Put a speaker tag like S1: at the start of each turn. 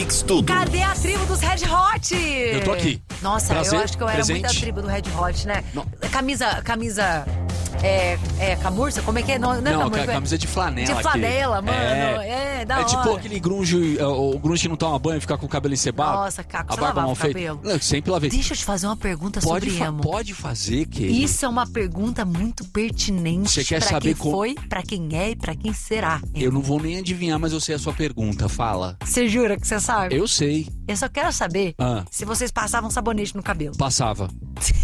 S1: Mix Tudo.
S2: Cadê a tribo dos Red Hot?
S3: Eu tô aqui.
S2: Nossa,
S3: Prazer,
S2: eu acho que eu era
S3: presente.
S2: muito da tribo do Red Hot, né?
S3: Não.
S2: Camisa camurça? Como é que é? Não,
S3: Não,
S2: camurça,
S3: camisa de flanela.
S2: de flanela,
S3: aqui.
S2: mano. Da hora.
S3: É tipo aquele grunge, o grunge que não toma banho e fica com o cabelo encebado.
S2: Nossa, Caco,
S3: a
S2: você
S3: barba
S2: lavava
S3: mal
S2: o
S3: feita.
S2: cabelo?
S3: Não, eu sempre lavei.
S2: Deixa eu te fazer uma pergunta sobre emo.
S3: Pode fazer, querido.
S2: Isso é uma pergunta muito pertinente.
S3: Você quer
S2: pra
S3: saber
S2: quem
S3: como-
S2: foi, pra quem é e pra quem será.
S3: Eu não vou nem adivinhar, mas eu sei a sua pergunta. Fala.
S2: Você jura que você sabe?
S3: Eu sei.
S2: Eu só quero saber
S3: Ah.
S2: se vocês passavam sabonete no cabelo.
S3: Passava.